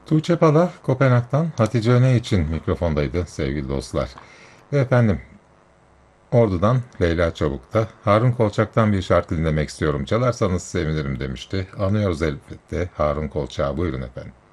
Tuğçe Pala, Kopenhag'dan Hatice Öne için mikrofondaydı sevgili dostlar. Ve efendim, Ordu'dan Leyla Çabuk'ta Harun Kolçak'tan bir şarkı dinlemek istiyorum. Çalarsanız sevinirim demişti. Anıyoruz elbette Harun Kolçak'ı. Buyurun efendim.